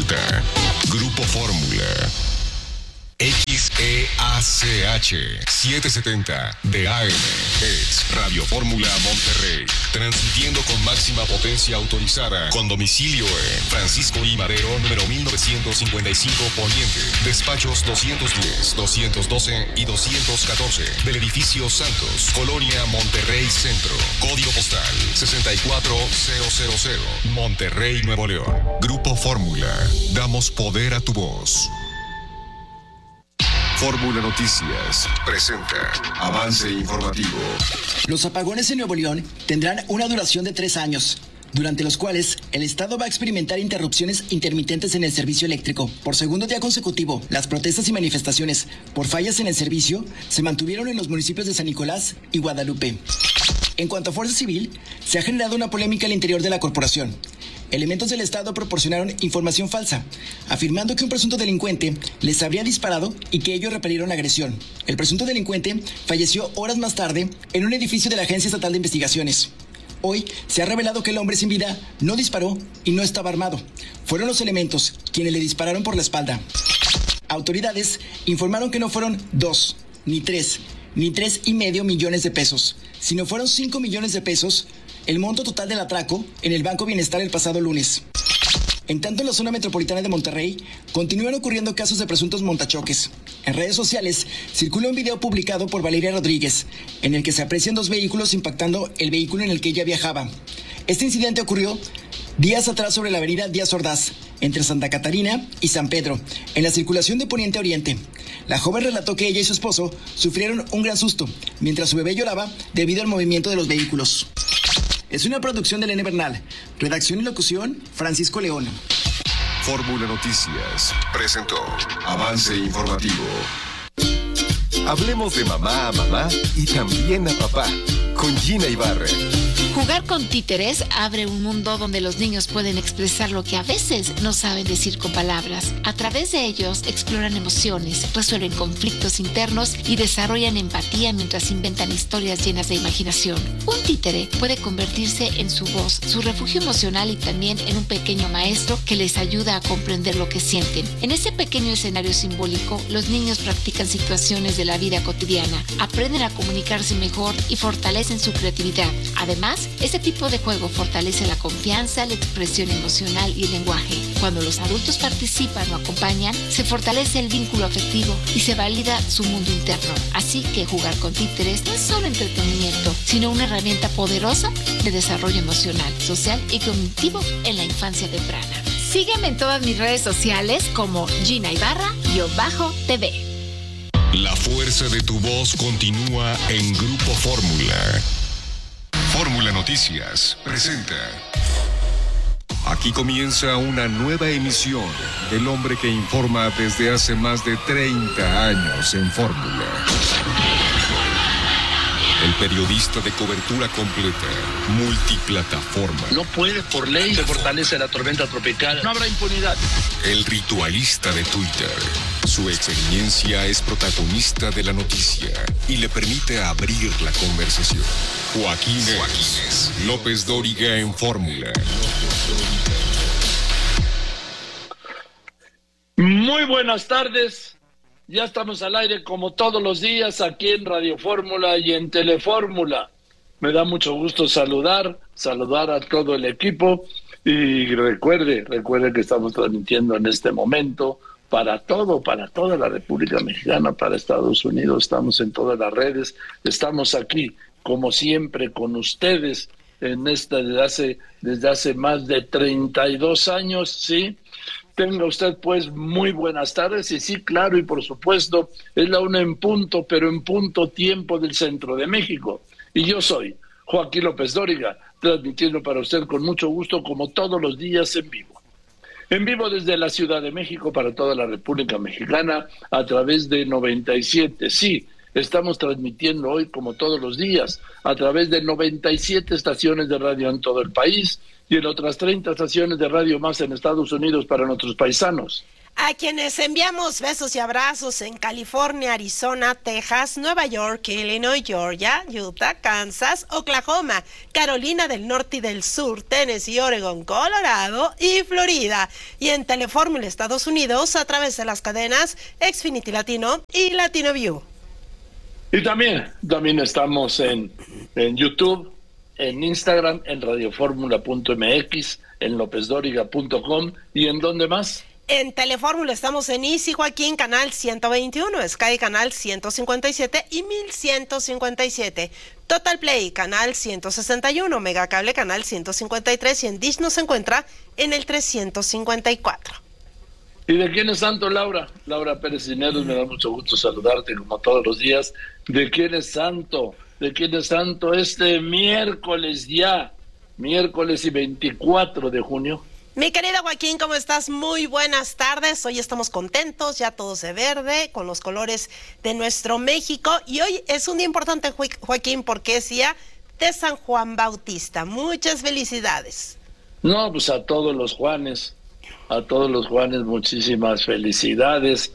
presenta Grupo Fórmula. XEACH 770 de AM es Radio Fórmula Monterrey, transmitiendo con máxima potencia autorizada, con domicilio en Francisco I. Madero, número 1955 Poniente, despachos 210, 212 y 214 del edificio Santos, Colonia Monterrey Centro, código postal 64000, Monterrey, Nuevo León. Grupo Fórmula, damos poder a tu voz. Fórmula Noticias presenta avance informativo. Los apagones en Nuevo León tendrán una duración de 3 años, durante los cuales el Estado va a experimentar interrupciones intermitentes en el servicio eléctrico. Por segundo día consecutivo, las protestas y manifestaciones por fallas en el servicio se mantuvieron en los municipios de San Nicolás y Guadalupe. En cuanto a Fuerza Civil, se ha generado una polémica al interior de la corporación. Elementos del Estado proporcionaron información falsa, afirmando que un presunto delincuente les habría disparado y que ellos repelieron la agresión. El presunto delincuente falleció horas más tarde en un edificio de la Agencia Estatal de Investigaciones. Hoy se ha revelado que el hombre sin vida no disparó y no estaba armado. Fueron los elementos quienes le dispararon por la espalda. Autoridades informaron que no fueron 2, ni 3, ni 3,5 millones de pesos, sino fueron 5 millones de pesos el monto total del atraco en el Banco Bienestar el pasado lunes. En tanto, en la zona metropolitana de Monterrey continúan ocurriendo casos de presuntos montachoques. En redes sociales circula un video publicado por Valeria Rodríguez, en el que se aprecian 2 vehículos impactando el vehículo en el que ella viajaba. Este incidente ocurrió días atrás sobre la avenida Díaz Ordaz, entre Santa Catarina y San Pedro, en la circulación de Poniente a Oriente. La joven relató que ella y su esposo sufrieron un gran susto, mientras su bebé lloraba debido al movimiento de los vehículos. Es una producción de Elena Bernal. Redacción y locución, Francisco León. Fórmula Noticias presentó avance informativo. Hablemos de mamá a mamá y también a papá, con Gina Ibarra. Jugar con títeres abre un mundo donde los niños pueden expresar lo que a veces no saben decir con palabras. A través de ellos exploran emociones, resuelven conflictos internos y desarrollan empatía mientras inventan historias llenas de imaginación. Un títere puede convertirse en su voz, su refugio emocional y también en un pequeño maestro que les ayuda a comprender lo que sienten. En ese pequeño escenario simbólico, los niños practican situaciones de la vida cotidiana, aprenden a comunicarse mejor y fortalecen su creatividad. Además, este tipo de juego fortalece la confianza, la expresión emocional y el lenguaje. Cuando los adultos participan o acompañan, se fortalece el vínculo afectivo y se valida su mundo interno. Así que jugar con títeres no es solo entretenimiento, sino una herramienta poderosa de desarrollo emocional, social y cognitivo en la infancia temprana. Sígueme en todas mis redes sociales como Gina Ibarra-TV. La fuerza de tu voz continúa en Grupo Fórmula. Fórmula Noticias presenta. Aquí comienza una nueva emisión del hombre que informa desde hace más de 30 años en Fórmula. El periodista de cobertura completa, multiplataforma. No puede, por ley, se fortalece la tormenta tropical. No habrá impunidad. El ritualista de Twitter. Su experiencia es protagonista de la noticia y le permite abrir la conversación. Joaquín López Dóriga en Fórmula. Muy buenas tardes. Ya estamos al aire como todos los días aquí en Radio Fórmula y en Telefórmula. Me da mucho gusto saludar a todo el equipo y recuerde que estamos transmitiendo en este momento para toda la República Mexicana, para Estados Unidos. Estamos en todas las redes, estamos aquí como siempre con ustedes en esta desde hace más de 32 años, ¿sí? Tenga usted pues muy buenas tardes y sí, claro, y por supuesto es la 1 en punto, pero en punto tiempo del centro de México. Y yo soy Joaquín López Dóriga, transmitiendo para usted con mucho gusto como todos los días en vivo. En vivo desde la Ciudad de México para toda la República Mexicana a través de 97. Sí, estamos transmitiendo hoy como todos los días a través de 97 estaciones de radio en todo el país y en otras 30 estaciones de radio más en Estados Unidos para nuestros paisanos. A quienes enviamos besos y abrazos en California, Arizona, Texas, Nueva York, Illinois, Georgia, Utah, Kansas, Oklahoma, Carolina del Norte y del Sur, Tennessee, Oregon, Colorado y Florida. Y en Telefórmula Estados Unidos a través de las cadenas Xfinity Latino y Latino View. Y también estamos en YouTube, en Instagram, en radioformula.mx, en lopezdoriga.com y en ¿dónde más? En Telefórmula estamos en Easy Joaquín, canal 121, Sky, canal 157 y 1157. Total Play, canal 161, Megacable, canal 153 y en Dish nos encuentra en el 354. ¿Y de quién es santo, Laura? Laura Pérez Cineros, me da mucho gusto saludarte como todos los días. ¿De quién es santo? ¿De quién es santo este miércoles ya? Miércoles y 24 de junio. Mi querido Joaquín, ¿cómo estás? Muy buenas tardes. Hoy estamos contentos, ya todos de verde, con los colores de nuestro México. Y hoy es un día importante, Joaquín, porque es día de San Juan Bautista. Muchas felicidades. No, pues a todos los Juanes, muchísimas felicidades.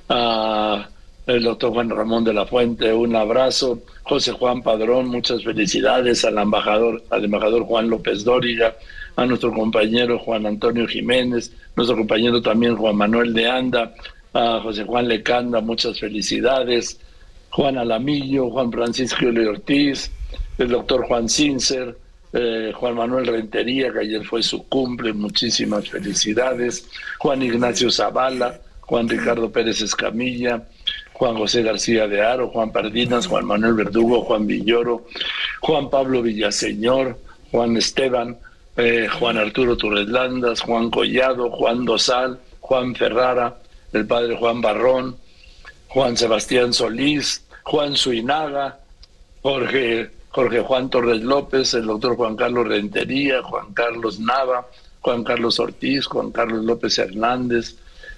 A el doctor Juan Ramón de la Fuente, un abrazo. José Juan Padrón, muchas felicidades. Al embajador Juan López Dóriga, a nuestro compañero Juan Antonio Jiménez, nuestro compañero también Juan Manuel de Anda, a José Juan Lecanda, muchas felicidades, Juan Alamillo, Juan Francisco L. Ortiz, el doctor Juan Sincer, Juan Manuel Rentería, que ayer fue su cumple, muchísimas felicidades, Juan Ignacio Zavala, Juan Ricardo Pérez Escamilla, Juan José García de Haro, Juan Pardinas, Juan Manuel Verdugo, Juan Villoro, Juan Pablo Villaseñor, Juan Esteban, Juan Arturo Torres Landas, Juan Collado, Juan Dosal, Juan Ferrara, el padre Juan Barrón, Juan Sebastián Solís, Juan Suinaga, Jorge Juan Torres López, el doctor Juan Carlos Rentería, Juan Carlos Nava, Juan Carlos Ortiz, Juan Carlos López Hernández,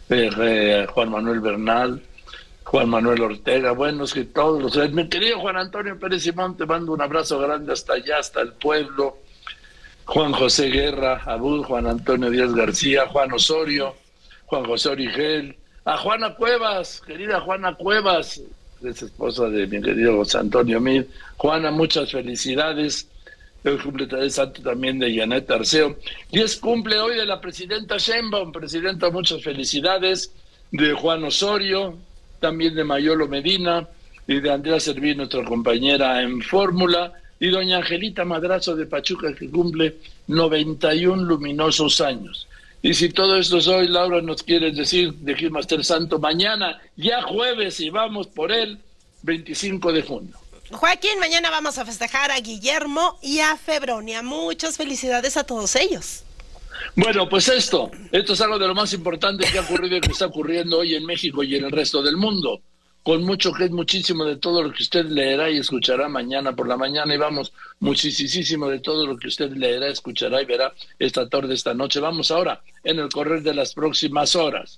Juan Manuel Bernal, Juan Manuel Ortega. Bueno, es que todos los... Mi querido Juan Antonio Pérez Simón, te mando un abrazo grande hasta allá, hasta el pueblo. Juan José Guerra, Abud, Juan Antonio Díaz García, Juan Osorio, Juan José Origel, a Juana Cuevas, querida Juana Cuevas, es esposa de mi querido José Antonio Mid. Juana, muchas felicidades. El cumple de santo también de Janet Arceo. Y es cumple hoy de la presidenta Sheinbaum. Presidenta, muchas felicidades. De Juan Osorio, también de Mayolo Medina y de Andrea Servín, nuestra compañera en Fórmula. Y doña Angelita Madrazo de Pachuca, que cumple 91 luminosos años. Y si todo esto es hoy, Laura, nos quieres decir de quién va a estar santo mañana, ya jueves, y vamos por el 25 de junio. Joaquín, mañana vamos a festejar a Guillermo y a Febronia. Muchas felicidades a todos ellos. Bueno, pues esto es algo de lo más importante que ha ocurrido y que está ocurriendo hoy en México y en el resto del mundo. Con muchísimo de todo lo que usted leerá y escuchará mañana por la mañana, y vamos, muchísimo de todo lo que usted leerá, escuchará y verá esta tarde, esta noche. Vamos ahora, en el correr de las próximas horas.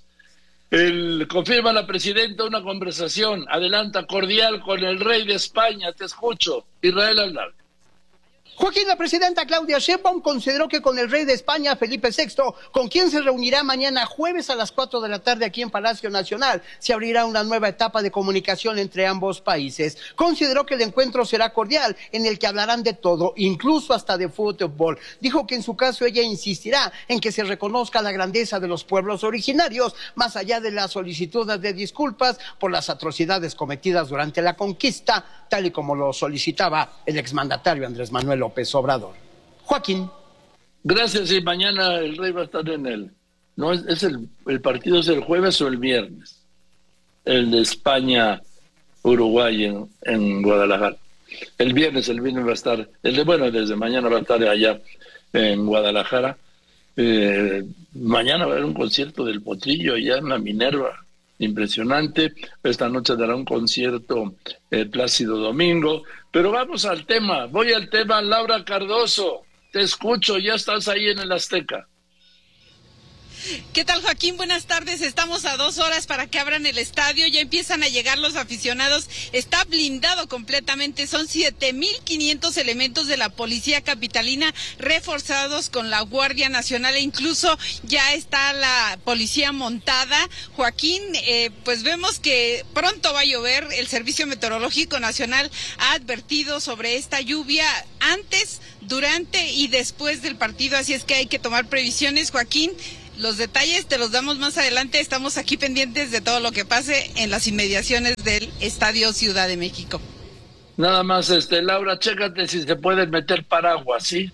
Confirma la presidenta una conversación, adelanta cordial con el rey de España, te escucho, Israel Aldar. Joaquín, la presidenta Claudia Sheinbaum consideró que con el rey de España, Felipe VI, con quien se reunirá mañana jueves a las 4 de la tarde aquí en Palacio Nacional, se abrirá una nueva etapa de comunicación entre ambos países. Consideró que el encuentro será cordial, en el que hablarán de todo, incluso hasta de fútbol. Dijo que en su caso ella insistirá en que se reconozca la grandeza de los pueblos originarios, más allá de las solicitudes de disculpas por las atrocidades cometidas durante la conquista, tal y como lo solicitaba el exmandatario Andrés Manuel López Obrador. Joaquín. Gracias, y mañana el rey va a estar en el... ¿No es el partido es el jueves o el viernes? El de España-Uruguay en Guadalajara. El viernes va a estar... desde mañana va a estar allá en Guadalajara. Mañana va a haber un concierto del Potrillo allá en la Minerva. Impresionante. Esta noche dará un concierto Plácido Domingo. Pero vamos al tema, voy al tema. Laura Cardoso, te escucho, ya estás ahí en el Azteca. ¿Qué tal, Joaquín? Buenas tardes. Estamos a 2 horas para que abran el estadio. Ya empiezan a llegar los aficionados. Está blindado completamente. Son 7,500 elementos de la policía capitalina reforzados con la Guardia Nacional e incluso ya está la policía montada. Joaquín, pues vemos que pronto va a llover. El Servicio Meteorológico Nacional ha advertido sobre esta lluvia antes, durante y después del partido, así es que hay que tomar previsiones, Joaquín. Los detalles te los damos más adelante. Estamos aquí pendientes de todo lo que pase en las inmediaciones del Estadio Ciudad de México. Nada más, Laura, chécate si se pueden meter paraguas, ¿sí?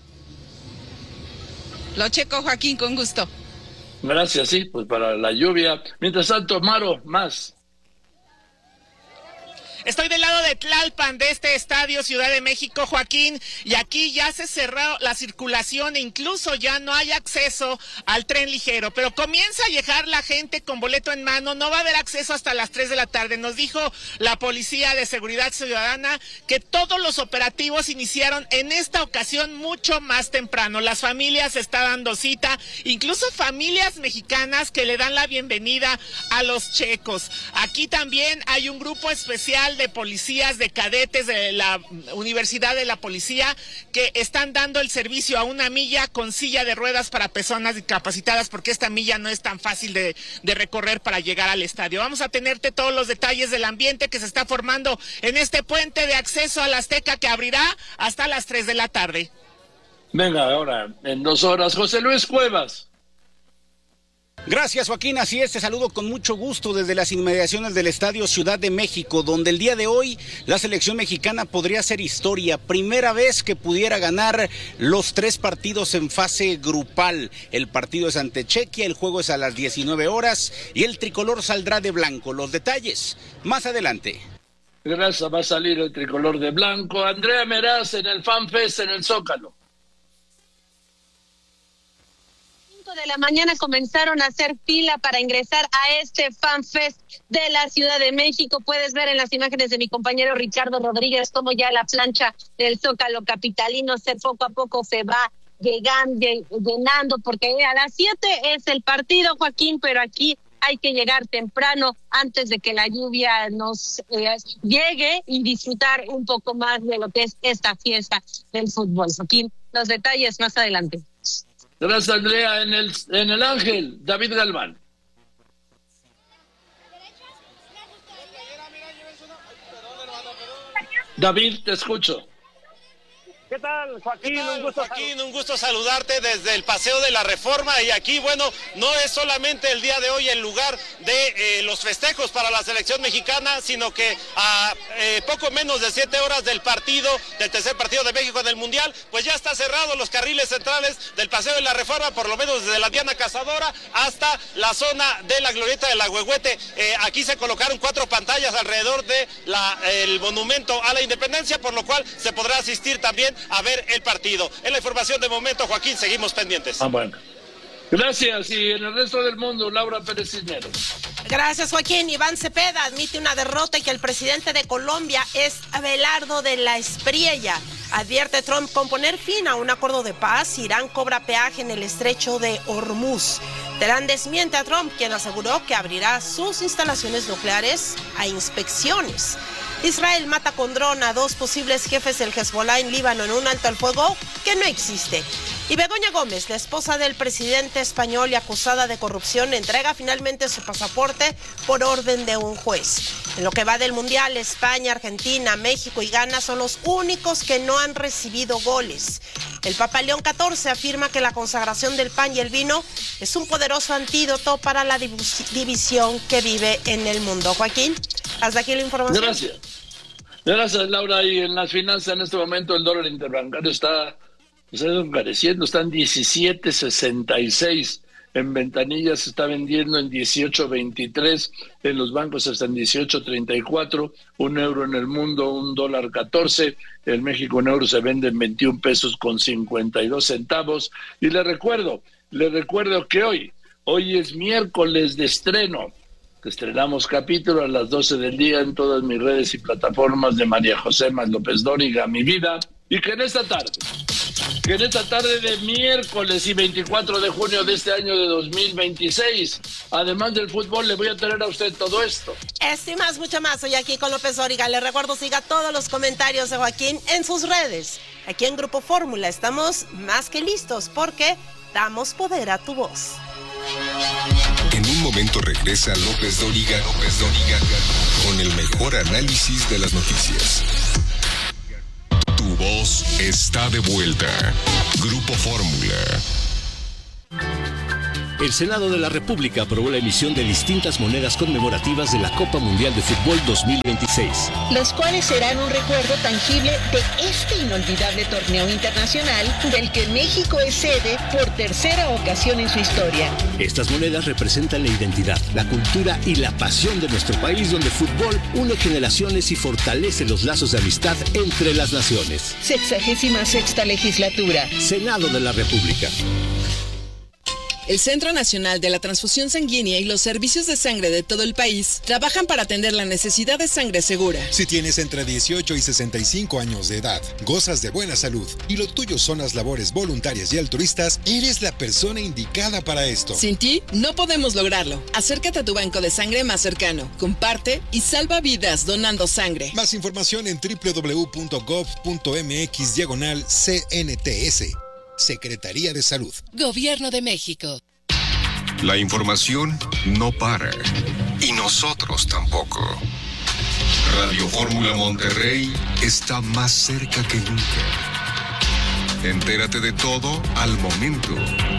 Lo checo, Joaquín, con gusto. Gracias, sí, pues para la lluvia. Mientras tanto, Maro, más. Estoy del lado de Tlalpan, de este Estadio Ciudad de México, Joaquín, y aquí ya se cerró la circulación e incluso ya no hay acceso al tren ligero, pero comienza a llegar la gente con boleto en mano. No va a haber acceso hasta las 3 de la tarde. Nos dijo la Policía de Seguridad Ciudadana que todos los operativos iniciaron en esta ocasión mucho más temprano. Las familias están dando cita, incluso familias mexicanas que le dan la bienvenida a los checos. Aquí también hay un grupo especial de policías, de cadetes de la Universidad de la Policía que están dando el servicio a una milla con silla de ruedas para personas discapacitadas, porque esta milla no es tan fácil de recorrer para llegar al estadio. Vamos a tenerte todos los detalles del ambiente que se está formando en este puente de acceso al Azteca que abrirá hasta las 3 de la tarde. Venga, ahora, en 2 horas, José Luis Cuevas. Gracias, Joaquín, así es, te saludo con mucho gusto desde las inmediaciones del Estadio Ciudad de México, donde el día de hoy la selección mexicana podría hacer historia, primera vez que pudiera ganar los 3 partidos en fase grupal. El partido es ante Chequia, el juego es a las 19 horas y el tricolor saldrá de blanco. Los detalles más adelante. Gracias, va a salir el tricolor de blanco. Andrea Meraz en el FanFest en el Zócalo. De la mañana comenzaron a hacer fila para ingresar a este FanFest de la Ciudad de México. Puedes ver en las imágenes de mi compañero Ricardo Rodríguez cómo ya la plancha del Zócalo capitalino poco a poco se va llenando, porque a las 7 es el partido, Joaquín, pero aquí hay que llegar temprano antes de que la lluvia nos llegue y disfrutar un poco más de lo que es esta fiesta del fútbol. Joaquín, los detalles más adelante. Gracias, Andrea. En el Ángel, David Galván. David, te escucho. ¿Qué tal, Joaquín? Un gusto saludarte desde el Paseo de la Reforma. Y aquí, bueno, no es solamente el día de hoy el lugar de los festejos para la selección mexicana, sino que a poco menos de 7 horas del tercer partido de México en el Mundial, pues ya está cerrado los carriles centrales del Paseo de la Reforma, por lo menos desde la Diana Cazadora hasta la zona de la Glorieta del Agüehuete. Aquí se colocaron 4 pantallas alrededor de el Monumento a la Independencia, por lo cual se podrá asistir también a ver el partido. En la información de momento, Joaquín, seguimos pendientes. Bueno. Gracias. Y en el resto del mundo, Laura Pérez Cisneros. Gracias, Joaquín. Iván Cepeda admite una derrota y que el presidente de Colombia es Abelardo de la Espriella. Advierte Trump con poner fin a un acuerdo de paz. Irán cobra peaje en el estrecho de Hormuz. Teherán desmiente a Trump, quien aseguró que abrirá sus instalaciones nucleares a inspecciones. Israel mata con dron a 2 posibles jefes del Hezbollah en Líbano en un alto al fuego que no existe. Y Begoña Gómez, la esposa del presidente español y acusada de corrupción, entrega finalmente su pasaporte por orden de un juez. En lo que va del Mundial, España, Argentina, México y Ghana son los únicos que no han recibido goles. El Papa León XIV afirma que la consagración del pan y el vino es un poderoso antídoto para la división que vive en el mundo. Joaquín, hasta aquí la información. Gracias, Laura. Y en las finanzas, en este momento, el dólar interbancario está encareciendo, está en 17.66. En ventanillas se está vendiendo en 18.23, en los bancos está en 18.34, un euro en el mundo, $1.14, en México un euro se vende en 21 pesos con 52 centavos. Y le recuerdo que hoy es miércoles de estreno. Estrenamos capítulo a las 12 del día en todas mis redes y plataformas de María José López Dóriga, Mi Vida, y que en esta tarde que en esta tarde de miércoles y 24 de junio de este año de 2026, además del fútbol, le voy a traer a usted todo esto. Esto y más, mucho más. Soy aquí con López Dóriga. Le recuerdo, siga todos los comentarios de Joaquín en sus redes. Aquí en Grupo Fórmula estamos más que listos porque damos poder a tu voz. En un momento regresa López Dóriga con el mejor análisis de las noticias. Tu voz está de vuelta. Grupo Fórmula. El Senado de la República aprobó la emisión de distintas monedas conmemorativas de la Copa Mundial de Fútbol 2026. Los cuales serán un recuerdo tangible de este inolvidable torneo internacional del que México es sede por tercera ocasión en su historia. Estas monedas representan la identidad, la cultura y la pasión de nuestro país, donde el fútbol une generaciones y fortalece los lazos de amistad entre las naciones. 66ª legislatura. Senado de la República. El Centro Nacional de la Transfusión Sanguínea y los servicios de sangre de todo el país trabajan para atender la necesidad de sangre segura. Si tienes entre 18 y 65 años de edad, gozas de buena salud y lo tuyo son las labores voluntarias y altruistas, eres la persona indicada para esto. Sin ti, no podemos lograrlo. Acércate a tu banco de sangre más cercano, comparte y salva vidas donando sangre. Más información en www.gov.mx/CNTS. Secretaría de Salud. Gobierno de México. La información no para. Y nosotros tampoco. Radio Fórmula Monterrey está más cerca que nunca. Entérate de todo al momento.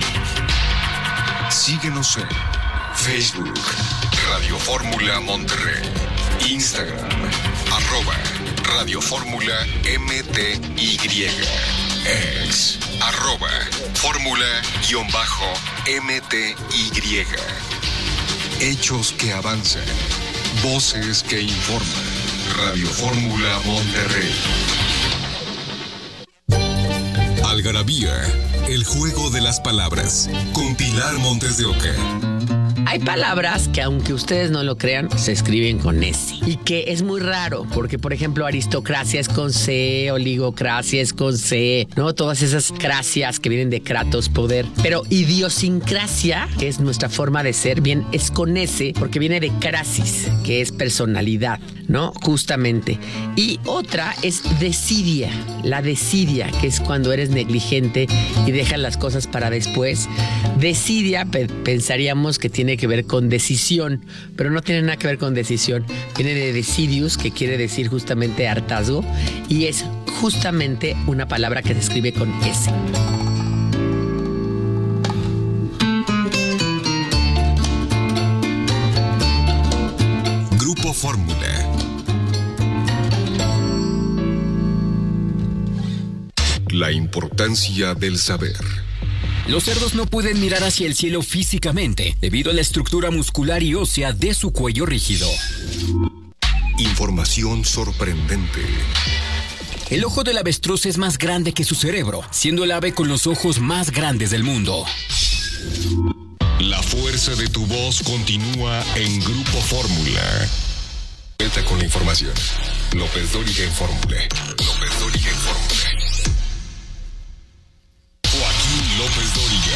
Síguenos en Facebook, Radio Fórmula Monterrey. Instagram, @Radio Fórmula MTY. Ex, @Fórmula_MTY. Hechos que avanzan. Voces que informan. Radio Fórmula Monterrey. Algarabía, el juego de las palabras. Con Pilar Montes de Oca. Hay palabras que, aunque ustedes no lo crean, se escriben con S. Y que es muy raro, porque, por ejemplo, aristocracia es con C, oligocracia es con C, ¿no? Todas esas cracias que vienen de kratos, poder. Pero idiosincrasia, que es nuestra forma de ser, bien, es con S, porque viene de crasis, que es personalidad, ¿no? Justamente. Y otra es desidia, la desidia, que es cuando eres negligente y dejas las cosas para después. Desidia, pensaríamos que tiene que ver con decisión, pero no tiene nada que ver con decisión. Viene de decidius, que quiere decir justamente hartazgo, y es justamente una palabra que se escribe con S. Grupo Fórmula. La importancia del saber. Los cerdos no pueden mirar hacia el cielo físicamente debido a la estructura muscular y ósea de su cuello rígido. Información sorprendente. El ojo del avestruz es más grande que su cerebro, siendo el ave con los ojos más grandes del mundo. La fuerza de tu voz continúa en Grupo Fórmula. Vuelta con la información. López Dóriga en Fórmula. López Dóriga en Fórmula.